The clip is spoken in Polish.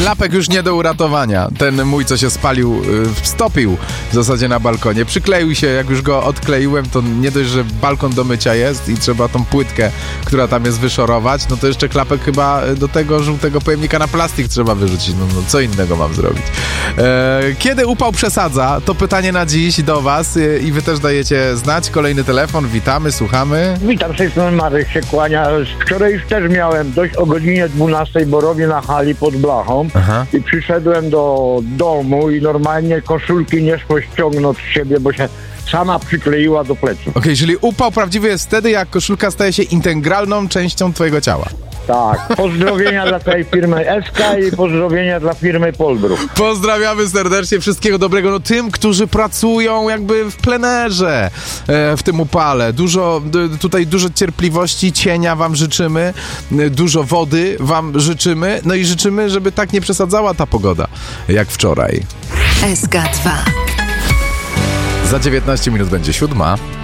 Klapek już nie do uratowania. Ten mój, co się spalił, stopił w zasadzie na balkonie. Przykleił się, jak już go odkleiłem, to nie dość, że balkon do mycia jest i trzeba tą płytkę, która tam jest, wyszorować, no to jeszcze klapek chyba do tego żółtego pojemnika na plastik trzeba wyrzucić. No co innego mam zrobić? Kiedy upał przesadza? To pytanie na dziś do was i wy też dajecie znać. Kolejny telefon, witamy, słuchamy. Witam, z tej strony Marek się kłania. Wczoraj już też miałem dość o godzinie 12, bo robię na hali pod blachą. Aha. I przyszedłem do domu i normalnie koszulki nie szło ściągnąć z siebie, bo się sama przykleiła do pleców. Okej, czyli upał prawdziwy jest wtedy, jak koszulka staje się integralną częścią twojego ciała. Tak, pozdrowienia dla tej firmy SK i pozdrowienia dla firmy Poldrów. Pozdrawiamy serdecznie, wszystkiego dobrego. No tym, którzy pracują jakby w plenerze w tym upale. Dużo cierpliwości, cienia wam życzymy, dużo wody wam życzymy, no i życzymy, żeby tak nie przesadzała ta pogoda jak wczoraj. SK2. Za 19 minut będzie 7.